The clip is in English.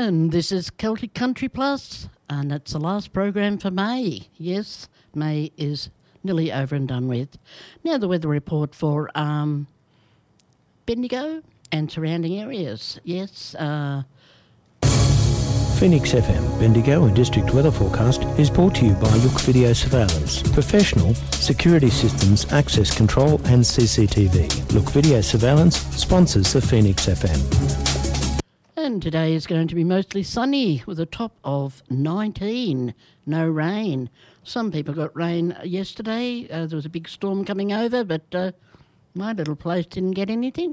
And this is Celtic Country Plus, and it's the last program for May. Yes, May is nearly over and done with. Now the weather report for Bendigo and surrounding areas. Yes, Phoenix FM, Bendigo and District Weather Forecast is brought to you by Look Video Surveillance. Professional security systems, access control and CCTV. Look Video Surveillance sponsors the Phoenix FM. And today is going to be mostly sunny with a top of 19. No rain. Some people got rain yesterday. There was a big storm coming over, but my little place didn't get anything.